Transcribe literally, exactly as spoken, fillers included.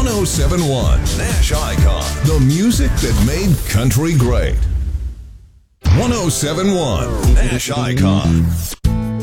oh seven point one Nash Icon, the music that made country great. one oh seven point one Nash Icon.